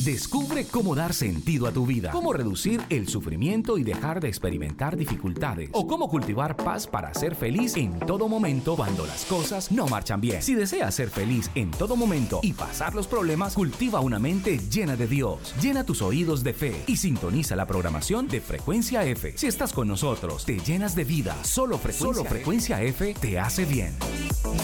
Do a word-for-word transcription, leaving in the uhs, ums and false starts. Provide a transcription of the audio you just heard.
Descubre cómo dar sentido a tu vida, cómo reducir el sufrimiento y dejar de experimentar dificultades, o cómo cultivar paz para ser feliz en todo momento cuando las cosas no marchan bien. Si deseas ser feliz en todo momento y pasar los problemas, cultiva una mente llena de Dios. Llena tus oídos de fe y sintoniza la programación de Frecuencia F. Si estás con nosotros, te llenas de vida. Solo Frecuencia, Solo Frecuencia F te hace bien.